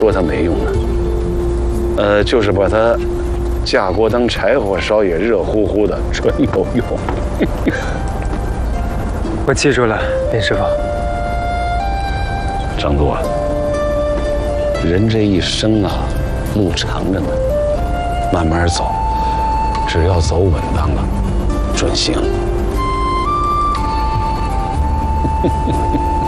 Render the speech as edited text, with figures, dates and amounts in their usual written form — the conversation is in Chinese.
说它没用呢，就是把它架锅当柴火烧也热乎乎的，准有用。 我记住了，林师傅。 张多，人这一生啊，路长着呢，慢慢走，只要走稳当了，准行。